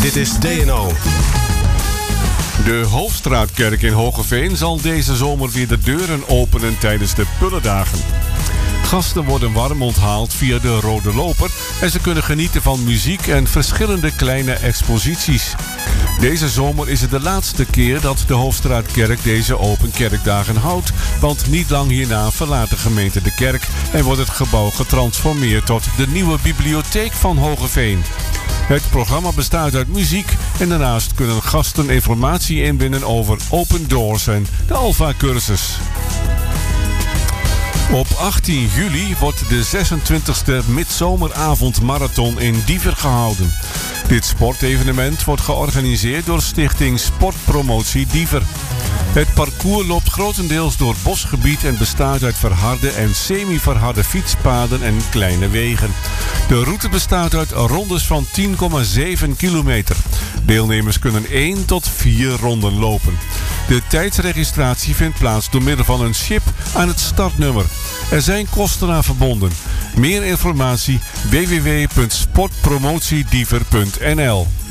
Dit is DNO. De Hoofdstraatkerk in Hoogeveen zal deze zomer weer de deuren openen tijdens de Pullendagen. Gasten worden warm onthaald via de Rode Loper en ze kunnen genieten van muziek en verschillende kleine exposities. Deze zomer is het de laatste keer dat de Hoofdstraatkerk deze open kerkdagen houdt, want niet lang hierna verlaat de gemeente de kerk en wordt het gebouw getransformeerd tot de nieuwe bibliotheek van Hoogeveen. Het programma bestaat uit muziek en daarnaast kunnen gasten informatie inwinnen over Open Doors en de Alpha-cursus. Op 18 juli wordt de 26e Midzomeravondmarathon in Diever gehouden. Dit sportevenement wordt georganiseerd door Stichting Sportpromotie Diever. Het parcours loopt grotendeels door bosgebied en bestaat uit verharde en semi-verharde fietspaden en kleine wegen. De route bestaat uit rondes van 10,7 kilometer. Deelnemers kunnen 1 tot 4 ronden lopen. De tijdsregistratie vindt plaats door middel van een chip aan het startnummer. Er zijn kosten aan verbonden. Meer informatie www.sportpromotiediever.nl.